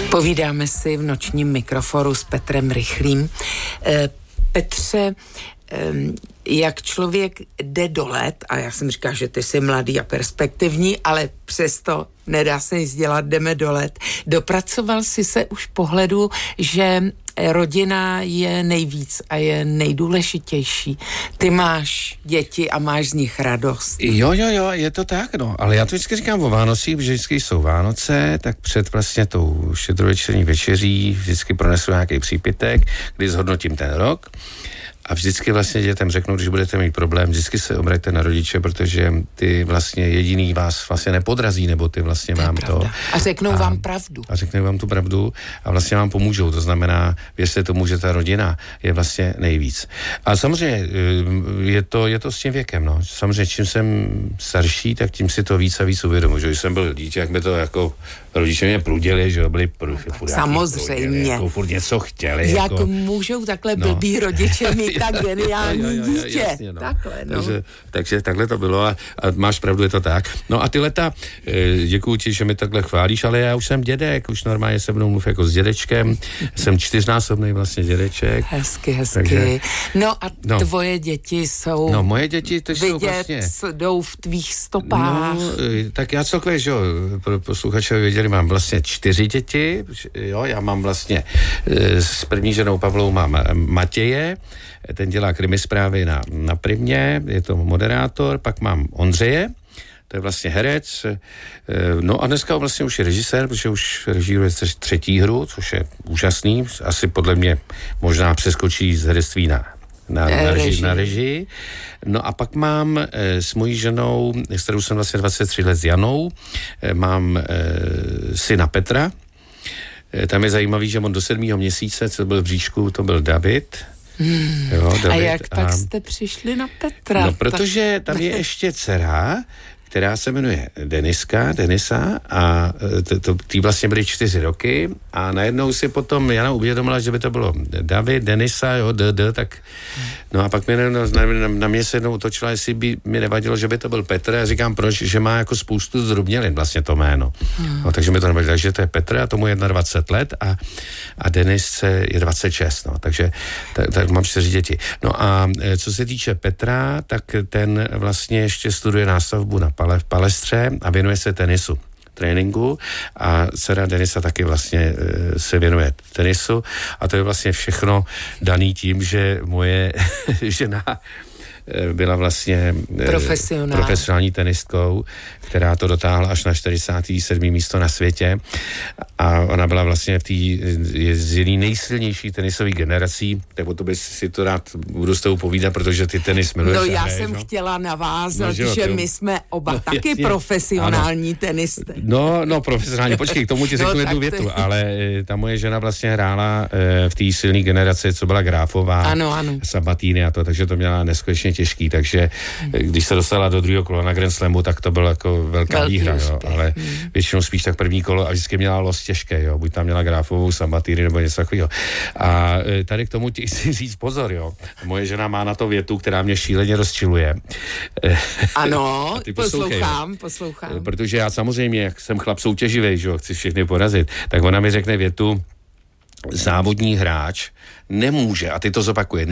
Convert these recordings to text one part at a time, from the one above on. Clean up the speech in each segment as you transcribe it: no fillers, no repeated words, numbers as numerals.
Povídáme si v nočním mikroforu s Petrem Rychlým. Petře, jak člověk jde do let, a já jsem říkala, že ty jsi mladý a perspektivní, ale přesto nedá se nic dělat, jdeme do let. Dopracoval jsi se už pohledu, že rodina je nejvíc a je nejdůležitější. Ty máš děti a máš z nich radost. Jo, je to tak, no. Ale já to vždycky říkám o Vánocích, protože vždycky jsou Vánoce, tak před vlastně tou štědrovečerní večeří vždycky pronesu nějaký přípitek, kdy zhodnotím ten rok. A vždycky vlastně dětem řeknu, když budete mít problém, vždycky se obraťte na rodiče, protože ty vlastně jediný vás vlastně nepodrazí, nebo ty vlastně vám to. A řeknou vám pravdu. A řeknou vám tu pravdu a vlastně vám pomůžou. To znamená, věřte tomu, že ta rodina je vlastně nejvíc. A samozřejmě je to s tím věkem, no. Samozřejmě čím jsem starší, tak tím si to víc a víc uvědomuji. Že když jsem byl dítě, jak mi to jako rodiče mě prudili, že byli samozřejmě. Jako furt něco chtěli. Jak jako, můžou takhle blbý rodiče mít tak geniální dítě. Jasně, no. Takhle, no. Takže takhle to bylo a máš pravdu, je to tak. No a ty leta, děkuju ti, že mi takhle chválíš, ale já už jsem dědek, už normálně se mnou mluv jako s dědečkem, jsem 4násobný vlastně dědeček. Hezky. Takže, no a tvoje děti jsou no, moje děti to jsou vlastně jdou v tvých stopách. No, tak já celkově, že jo, pro posluchače věděli, mám vlastně 4 děti, jo, já mám vlastně s první ženou Pavlou mám Matěje, ten dělá krimisprávy na Primě, je to moderátor, pak mám Ondřeje, to je vlastně herec, no a dneska vlastně už je režisér, protože už režíruje 3. hru, což je úžasný, asi podle mě možná přeskočí z herectví na režii. No a pak mám s mojí ženou, s kterou jsem vlastně 23 let, s Janou, mám syna Petra. Tam je zajímavý, že on do 7. měsíce, co byl v bříšku, to byl David. Jo, David. A jak tak jste přišli na Petra? No, protože tam je ještě dcera, která se jmenuje Denisa a tý vlastně byly 4 roky a najednou si potom Jana uvědomila, že by to bylo David, Denisa, jo, tak no a pak na mě se jednou otočila, jestli by mi nevadilo, že by to byl Petr a říkám, proč, že má jako spoustu zdrobnělin vlastně to jméno. No, takže mi to nevadilo, takže to je Petr a tomu je 21 let a Denisce je 26, no, takže tak mám 4 děti. No a co se týče Petra, tak ten vlastně ještě studuje nástavbu na Palestře a věnuje se tenisu, tréninku a dcera Denisa taky vlastně se věnuje tenisu a to je vlastně všechno daný tím, že moje žena byla vlastně profesionální tenistkou, která to dotáhla až na 47. místo na světě a ona byla vlastně z jedné nejsilnější tenisové generací, tak o to by si to rád budu s tebou povídat, protože ty tenis miluješ. No já jsem chtěla navázat, že my jsme oba taky profesionální tenisté. No, profesionální, počkej, k tomu ti řeknu jednu větu, ale ta moje žena vlastně hrála v té silné generaci, co byla Gráfová, ano. Sabatini a to, takže to měla neskutečně těžký, takže když se dostala do 2. kola na Grand Slamu, tak to bylo jako velká výhra, jo, ale většinou spíš tak 1. kolo a vždycky měla los těžké, jo, buď tam měla Gráfovou, Sabatini nebo něco takového. A tady k tomu ti chci říct pozor, jo. Moje žena má na to větu, která mě šíleně rozčiluje. Ano, poslouchám. Protože já samozřejmě, jak jsem chlap soutěživý, že jo, chci všechny porazit, tak ona mi řekne větu, závodní hráč nemůže, a ty to zopakuje,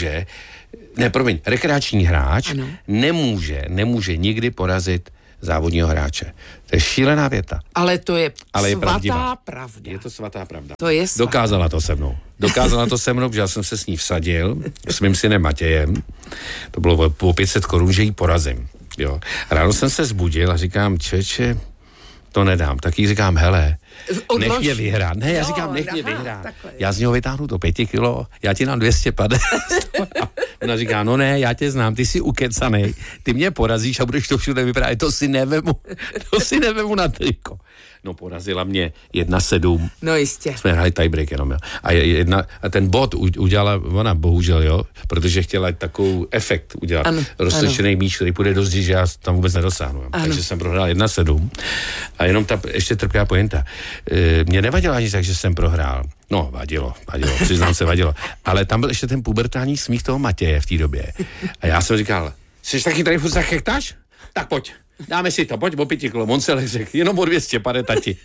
rekreační hráč nemůže nikdy porazit závodního hráče. To je šílená věta. Ale to je svatá pravda. Je to svatá pravda. To je svatá. Dokázala to se mnou, že já jsem se s ní vsadil, s mým synem Matějem, to bylo po 500 korun, že jí porazím. Jo. Ráno jsem se zbudil a říkám, čeče, to nedám. Tak jí říkám, hele, nech mě vyhrát. Ne, já říkám, nech mě vyhrát. Takhle. Já z něho vytáhnu to 5 kilo, já ti dám 250. Ona říká, no ne, já tě znám, ty jsi ukecanej, ty mě porazíš a budeš to všude vyprávět, to si nevemu na triko. No porazila mě 1-7. No jistě. Jsme hráli tiebreak jenom, jo. A ten bod udělala ona, bohužel, jo, protože chtěla takovou efekt udělat. Roztočený míč, který půjde do zdi, že já tam vůbec nedosáhnu. Takže jsem prohrál 1-7. A jenom ta ještě trpká pointa. Mě nevadilo ani tak, že jsem prohrál. No, vadilo, přiznám se, vadilo. Ale tam byl ještě ten pubertální smích toho Matěje v té době. A já jsem říkal, jsi taky tady furt zachechtáš? Tak pojď. Dáme si to, pojď o 5 kilo. On se řekl, jenom o 200, pane tati.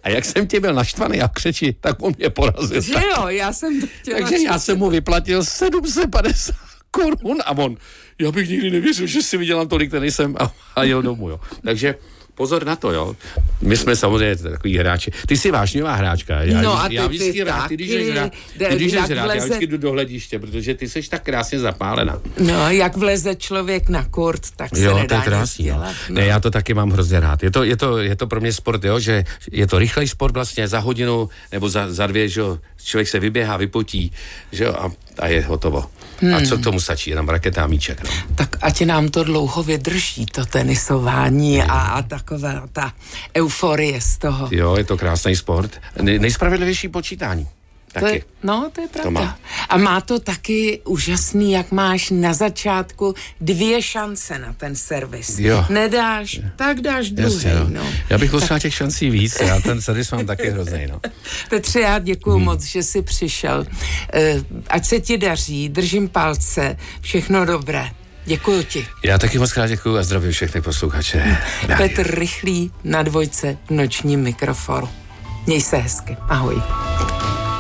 A jak jsem tě byl naštvaný a křeči, tak on mě porazil. Že jo, já jsem to chtěla. Takže já jsem mu vyplatil 750 korun a on, já bych nikdy nevěřil, že si vydělám tolik, ten jsem a jel domů, jo. Takže pozor na to, jo. My jsme samozřejmě takový hráči. Ty jsi vášnivá hráčka. Já vždycky rád, ty když jdeš hrát, já vždycky jdu do hlediště, protože ty jsi tak krásně zapálená. No, jak vleze člověk na kurt, tak se nedá nic dělat. No. Ne, já to taky mám hrozně rád. Je to pro mě sport, jo, že je to rychlej sport vlastně za hodinu nebo za 2, že jo, člověk se vyběhá, vypotí, že jo, a je hotovo. A co k tomu stačí? Jenom raketa a míček, no. Tak ať nám to dlouho vydrží, to tenisování a taková ta euforie z toho. Jo, je to krásný sport. Nejspravedlivější počítání. Taky. To je pravda. A má to taky úžasný, jak máš na začátku 2 šance na ten servis. Jo. Nedáš, tak dáš druhý. No. Já bych potřeboval těch šancí víc, já ten servis mám taky hrozný. No. Petře, já děkuju moc, že jsi přišel. Ať se ti daří, držím palce, všechno dobré. Děkuju ti. Já taky moc krát děkuju a zdravím všechny posluchače. Petr Rychlý na 2 v nočním mikrofonu. Měj se hezky. Ahoj.